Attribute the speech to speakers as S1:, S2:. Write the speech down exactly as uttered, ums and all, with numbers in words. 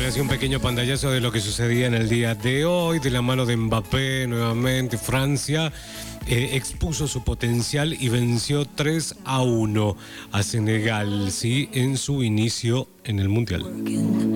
S1: así un pequeño pantallazo de lo que sucedía en el día de hoy, de la mano de Mbappé nuevamente. Francia eh, expuso su potencial y venció tres a uno a Senegal, ¿sí? En su inicio en el Mundial.